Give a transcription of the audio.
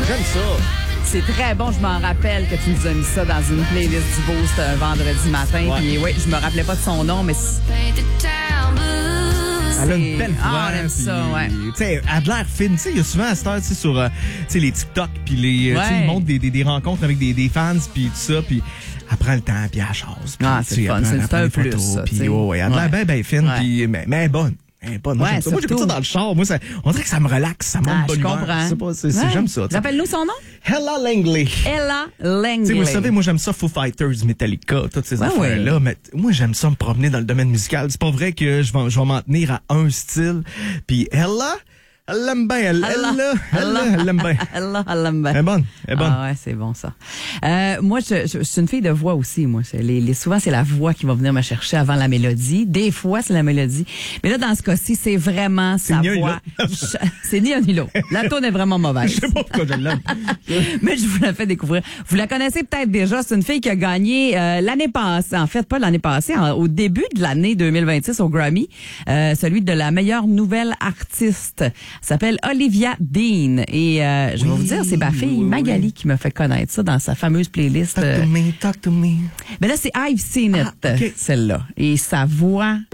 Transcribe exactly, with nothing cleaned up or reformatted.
J'aime ça. C'est très bon, je m'en rappelle que tu nous as mis ça dans une playlist du Boost un vendredi matin. Ouais. Puis oui, je me rappelais pas de son nom, mais c'est... Elle a une belle voix. Ah, on aime puis, ça, ouais. Tu sais, elle a de l'air fine. Tu sais, il y a souvent à cette heure, tu sais, sur euh, tu sais, les TikTok, puis les, euh, tu sais, Ouais. ils montrent des, des, des rencontres avec des, des fans, puis tout ça, puis elle prend le temps, puis elle chasse. puis, Ah, tu c'est sais, le fun. elle prend- C'est- elle c'est prend un des plus, photos, ça, puis tu sais. ouais, ouais, elle a de l'air Ouais. bien, bien fine, Ouais. puis mais, mais elle est bonne. Elle est bonne. Moi, Ouais, j'aime ça. Moi, j'écoute ça surtout. dans le char. Moi, ça, on dirait que ça me relaxe, ça monte Ah, bonne je humeur. comprends. Je sais pas, c'est, c'est- Ouais. j'aime ça. tu sais. Rappelle-nous son nom? Ella Langley. Ella Tu Langley. sais, vous le savez, moi, j'aime ça, Foo Fighters, Metallica, toutes ces Ouais, affaires-là. ouais. Mais t- moi, j'aime ça me promener dans le domaine musical. C'est pas vrai que je vais, je vais m'en tenir à un style. Puis Ella, elle l'aime bien. Elle, elle, Ella. elle, elle, elle l'aime bien. Ella, elle l'aime bien. Elle est bonne. Elle est bonne. Ah ouais, c'est bon ça. Euh, moi, je, je, je suis une fille de voix aussi. Moi, C'est les, les, souvent c'est la voix qui va venir me chercher avant la mélodie. Des fois, c'est la mélodie. Mais là, dans ce cas-ci, c'est vraiment sa ni un ni voix. Je- c'est ni un ni l'autre. La tourne est vraiment mauvaise. Je sais pas pourquoi je l'aime. Mais je vous la fais découvrir. Vous la connaissez peut-être déjà. C'est une fille qui a gagné euh, l'année passée. En fait, pas l'année passée, en- au début de l'année deux mille vingt-six au Grammy, euh, celui de la meilleure nouvelle artiste. Elle s'appelle Olivia Dean. Et euh, je vais Oui, vous dire, c'est ma fille oui, oui, Magali oui. qui me fait connaître ça dans sa fameuse playlist. Talk euh, to me, talk to me. Mais là, c'est I've Seen It, Ah, ok. celle-là. Et sa voix...